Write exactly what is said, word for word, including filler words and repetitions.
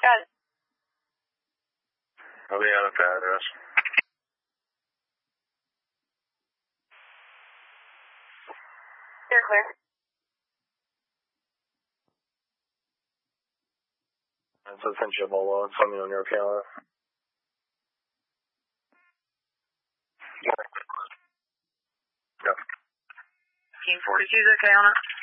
Got it. I'll be out at that address. You're clear. It's essentially a Bolo. It's something on your calendar. Yeah. Team forty-two is okay on it?